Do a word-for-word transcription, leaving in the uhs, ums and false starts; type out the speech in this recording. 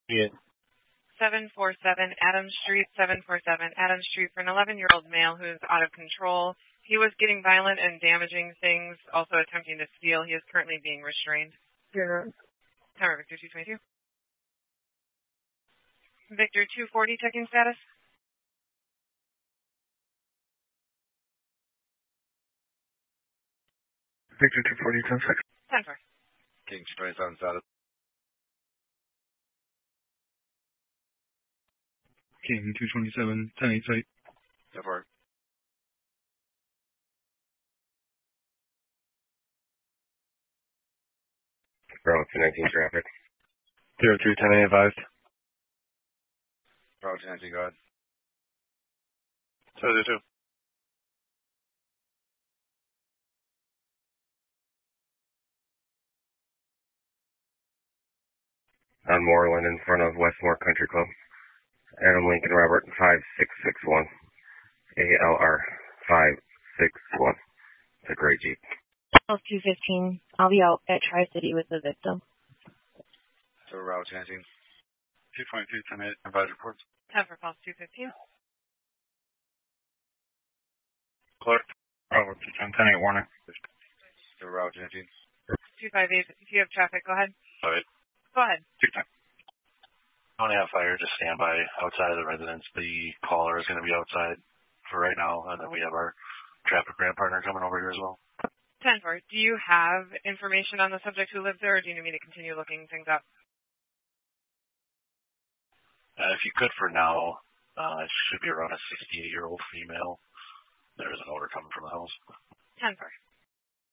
Yeah. seven four seven Adams Street, seven four seven Adams Street for an eleven-year-old male who is out of control. He was getting violent and damaging things, also attempting to steal. He is currently being restrained. Yeah. Tower Victor two twenty-two. Victor two forty, checking status. Victor two forty, ten six. ten four. King twenty-seven status. King two twenty-seven, ten eight site. ten four. Bravo two nineteen traffic. zero three ten eight advised. Bravo two nineteen, go ahead. zero zero two. On Moreland in front of Westmore Country Club. Adam Lincoln Robert five six six one. A L R five six one. It's a gray Jeep. two fifteen. I'll be out at Tri-City with the victim. So Bravo two nineteen. two twenty-two, ten eight, advised reports. ten for Pulse two fifteen. Clerk. Bravo two ten, ten eight, warning. So Bravo two nineteen. two five eight, if you have traffic, go ahead. All right. Go ahead. two ten. County on fire, just stand by outside of the residence. The caller is going to be outside for right now, and then we have our traffic grant partner coming over here as well. ten four. Do you have information on the subject who lives there, or do you need me to continue looking things up? Uh, if you could for now, uh, it should be around a sixty-eight-year-old female. There's an odor coming from the house. ten four.